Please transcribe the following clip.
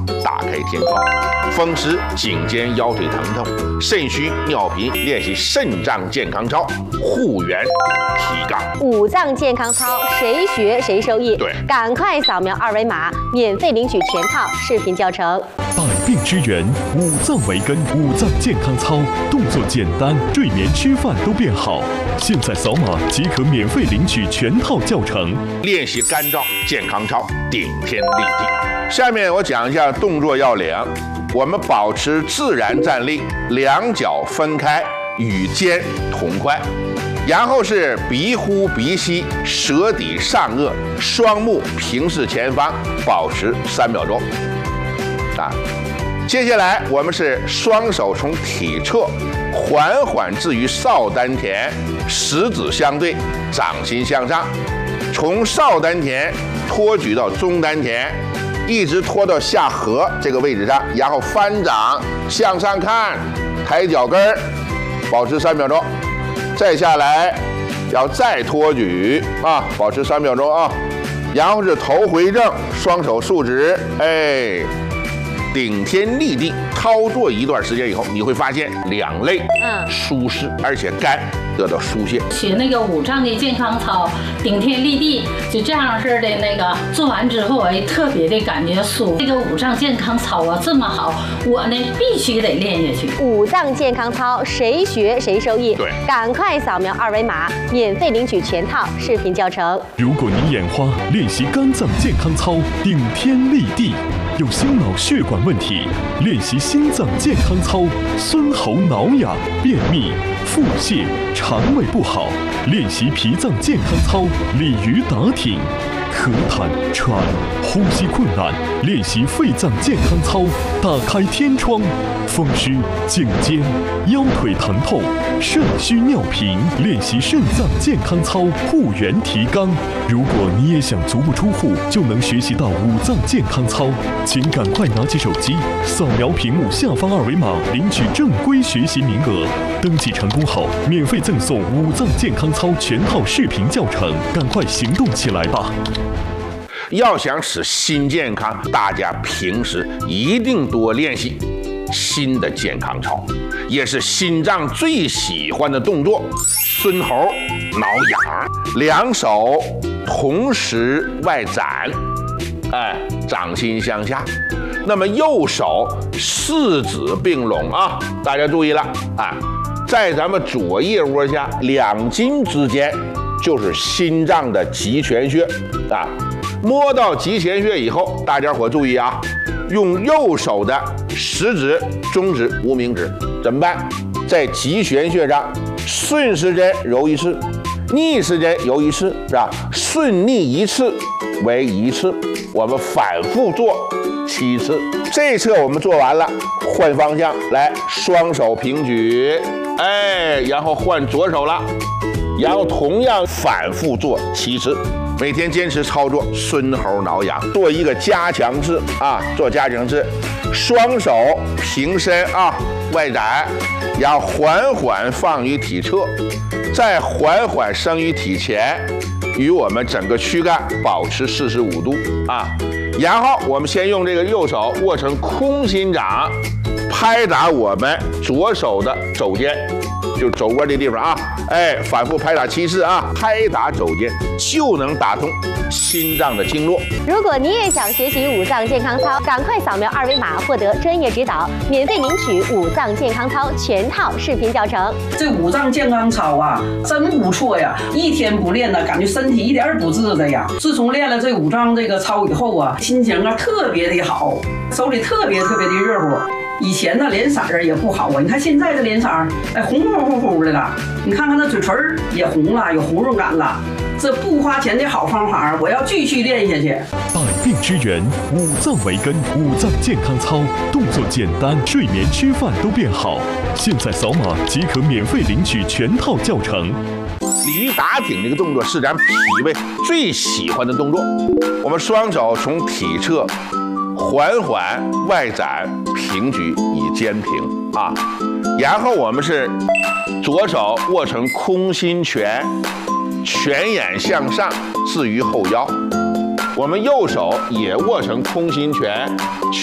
打开天窗。风湿、颈肩、腰腿疼痛、肾虚、尿频，练习肾脏健康操，护元提杠。 五脏健康操，谁学谁受益。 对， 赶快扫描二维码，免费领取全套视频教程。 百病之源，五脏为根，五脏健康操，动作简单，睡眠、吃饭都变好。现在扫码即可免费领取全套教程。 练习干燥健康操，顶天立地。下面我讲一下动作要领。我们保持自然站立，两脚分开，与肩同宽。然后是鼻呼鼻吸，舌抵上颚，双目平视前方，保持3秒钟。接下来我们是双手从体侧缓缓置于少丹田，食指相对，掌心向上，从少丹田托举到中丹田，一直拖到下颌这个位置上，然后翻掌向上看，抬脚跟儿，保持3秒钟。再下来要再托举保持3秒钟啊。然后是头回正，双手竖直，顶天立地。操作一段时间以后，你会发现两肋舒适，而且肝得到疏泄。 学那个五脏的健康操，顶天立地，就这样式的那个做完之后，特别的感觉舒服。这个五脏健康操啊这么好，我呢必须得练下去。 五脏健康操，谁学谁受益。 对， 赶快扫描二维码，免费领取全套视频教程。 如果你眼花，练习肝脏健康操，顶天立地。有心脑血管问题，练习心脏健康操；酸喉挠痒、便秘、腹泻、肠胃不好，练习脾脏健康操；鲤鱼打挺、咳痰、喘、呼吸困难，练习肺脏健康操；打开天窗；风湿、颈肩、腰腿疼痛、肾虚尿频，练习肾脏健康操，护元提纲。如果你也想足不出户就能学习到五脏健康操，请赶快拿起手机，扫描屏幕下方二维码，领取正规学习名额。登记成功后，免费赠送五脏健康操全套视频教程，赶快行动起来吧！ 要想使心健康，大家平时一定多练习心的健康操，也是心脏最喜欢的动作。孙猴挠痒，两手同时外展，掌心向下。那么右手四指并拢啊，大家注意了在咱们左腋窝下两筋之间就是心脏的极泉穴摸到极泉穴以后，大家伙注意啊，用右手的食指、中指、无名指怎么办？在极泉穴上顺时针揉一次，逆时针揉一次，是吧？顺逆一次为1次，我们反复做7次。这一侧我们做完了，换方向来，双手平举，然后换左手了，然后同样反复做7次。每天坚持操作孙猴挠痒，做一个加强式做加强式，双手平伸外展，然后缓缓放于体侧，再缓缓升于体前，与我们整个躯干保持45度然后我们先用这个右手握成空心掌，拍打我们左手的肘尖，就肘窝这地方反复拍打7次拍打肘尖就能打通心脏的经络。 如果你也想学习五脏健康操，赶快扫描二维码获得专业指导，免费领取五脏健康操全套视频教程。 这五脏健康操真不错呀，一天不练呢，感觉身体一点不自在呀。自从练了这五脏这个操以后心情特别的好，手里特别的热乎。以前呢脸色也不好你看现在的脸色红乎乎的了，你看看那嘴唇也红了，有红润感了。这不花钱的好方法，我要继续练下去。 百病之源，五脏为根，五脏健康操，动作简单，睡眠、吃饭都变好。现在扫码即可免费领取全套教程。 鲤鱼打挺这个动作是咱脾胃最喜欢的动作。我们双手从体侧缓缓外展平举以肩平然后我们是左手握成空心拳，拳眼向上置于后腰，我们右手也握成空心拳，